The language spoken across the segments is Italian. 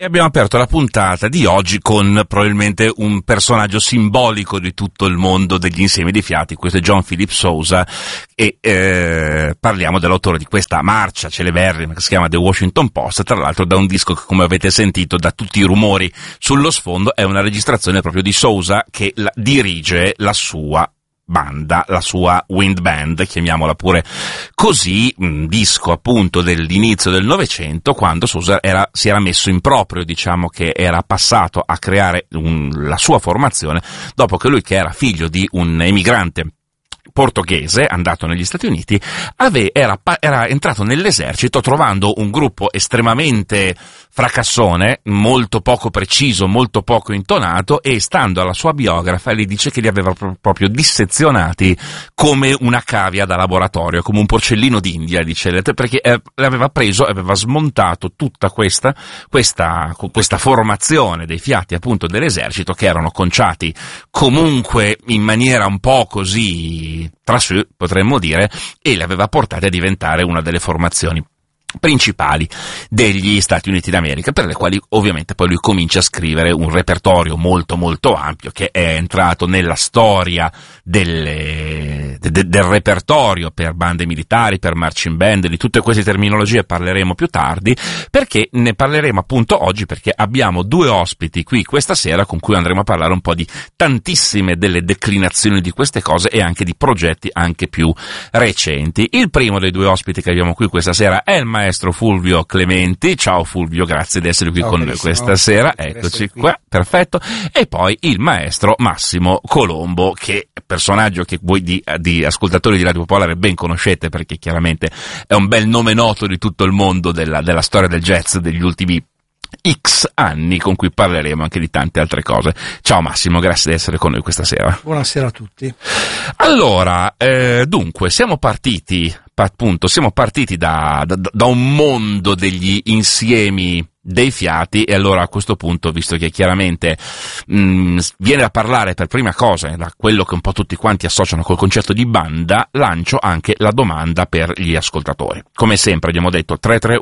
E abbiamo aperto la puntata di oggi con probabilmente un personaggio simbolico di tutto il mondo degli insiemi dei fiati. Questo è John Philip Sousa e parliamo dell'autore di questa marcia celeberrima che si chiama The Washington Post, tra l'altro da un disco che, come avete sentito da tutti i rumori sullo sfondo, è una registrazione proprio di Sousa che dirige la sua banda, la sua wind band, chiamiamola pure così, un disco appunto dell'inizio del Novecento, quando Sousa si era messo in proprio, diciamo che era passato a creare la sua formazione, dopo che lui, che era figlio di un emigrante portoghese andato negli Stati Uniti, era entrato nell'esercito trovando un gruppo estremamente fracassone, molto poco preciso, molto poco intonato, e stando alla sua biografa gli dice che li aveva proprio dissezionati come una cavia da laboratorio, come un porcellino d'India, dice, perché l'aveva preso e aveva smontato tutta questa formazione dei fiati appunto dell'esercito, che erano conciati comunque in maniera un po' così trasù, potremmo dire, e li aveva portati a diventare una delle formazioni principali degli Stati Uniti d'America, per le quali ovviamente poi lui comincia a scrivere un repertorio molto molto ampio, che è entrato nella storia del repertorio per bande militari, per marching band. Di tutte queste terminologie parleremo più tardi, perché ne parleremo appunto oggi, perché abbiamo due ospiti qui questa sera con cui andremo a parlare un po' di tantissime delle declinazioni di queste cose e anche di progetti anche più recenti. Il primo dei due ospiti che abbiamo qui questa sera è il maestro Fulvio Clementi. Ciao Fulvio, grazie di essere qui con noi questa sera. Eccoci qua, perfetto. E poi il maestro Massimo Colombo, che è personaggio che voi di ascoltatori di Radio Popolare ben conoscete, perché chiaramente è un bel nome noto di tutto il mondo della storia del jazz degli ultimi X anni, con cui parleremo anche di tante altre cose. Ciao Massimo, grazie di essere con noi questa sera. Buonasera a tutti. Allora, dunque, siamo partiti da un mondo degli insiemi dei fiati, e allora a questo punto, visto che chiaramente viene a parlare per prima cosa da quello che un po' tutti quanti associano col concetto di banda, lancio anche la domanda per gli ascoltatori. Come sempre abbiamo detto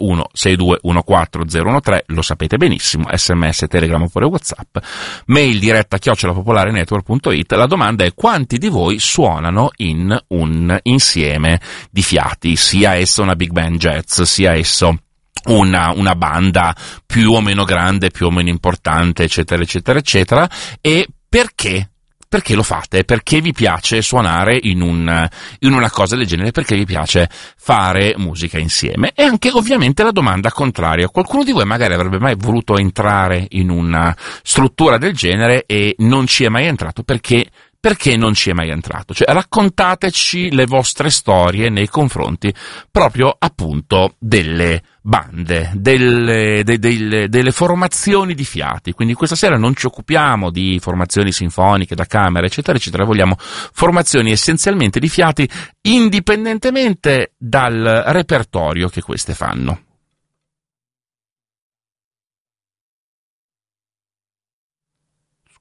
331-6214-013, lo sapete benissimo, sms, telegram oppure whatsapp, mail diretta @popolarenetwork.it. La domanda è: quanti di voi suonano in un insieme di fiati, sia esso una big band jazz, sia esso una banda più o meno grande, più o meno importante, eccetera eccetera eccetera, e perché lo fate? Perché vi piace suonare in una cosa del genere? Perché vi piace fare musica insieme? E anche ovviamente la domanda contraria: qualcuno di voi magari avrebbe mai voluto entrare in una struttura del genere e non ci è mai entrato? Perché non ci è mai entrato? Cioè, raccontateci le vostre storie nei confronti proprio appunto delle bande, delle formazioni di fiati. Quindi questa sera non ci occupiamo di formazioni sinfoniche da camera, eccetera eccetera, vogliamo formazioni essenzialmente di fiati, indipendentemente dal repertorio che queste fanno.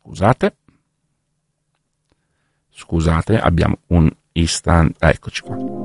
Scusate, abbiamo un istante, eccoci qua.